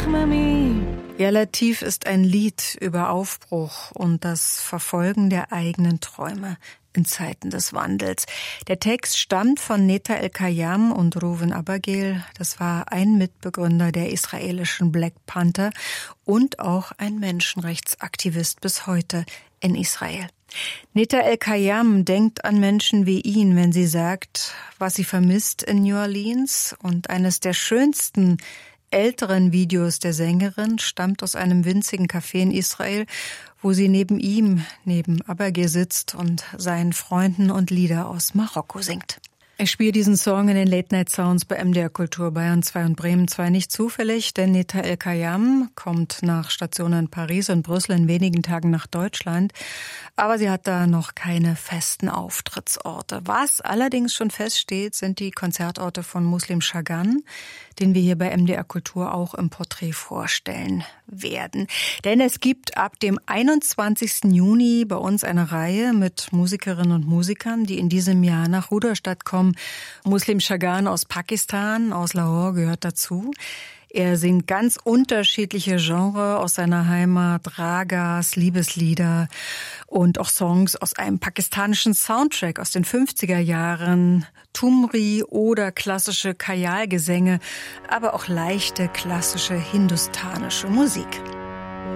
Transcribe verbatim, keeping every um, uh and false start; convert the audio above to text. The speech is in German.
Ja, Latif ist ein Lied über Aufbruch und das Verfolgen der eigenen Träume in Zeiten des Wandels. Der Text stammt von Neta El-Kayam und Reuven Abergel. Das war ein Mitbegründer der israelischen Black Panther und auch ein Menschenrechtsaktivist bis heute in Israel. Neta El-Kayam denkt an Menschen wie ihn, wenn sie sagt, was sie vermisst in New Orleans. Und eines der schönsten älteren Videos der Sängerin stammt aus einem winzigen Café in Israel, wo sie neben ihm, neben Abergel sitzt und seinen Freunden und Lieder aus Marokko singt. Ich spiele diesen Song in den Late Night Sounds bei M D R Kultur Bayern zwei und Bremen zwei nicht zufällig, denn Neta El-Kayam kommt nach Stationen in Paris und Brüssel in wenigen Tagen nach Deutschland, aber sie hat da noch keine festen Auftrittsorte. Was allerdings schon feststeht, sind die Konzertorte von Muslim Chagan, den wir hier bei M D R Kultur auch im Porträt vorstellen werden. Denn es gibt ab dem einundzwanzigsten Juni bei uns eine Reihe mit Musikerinnen und Musikern, die in diesem Jahr nach Rudolstadt kommen. Muslim Chagan aus Pakistan, aus Lahore, gehört dazu. Er singt ganz unterschiedliche Genres aus seiner Heimat, Ragas, Liebeslieder und auch Songs aus einem pakistanischen Soundtrack aus den fünfziger Jahren, Tumri oder klassische Khyal-Gesänge, aber auch leichte klassische hindustanische Musik.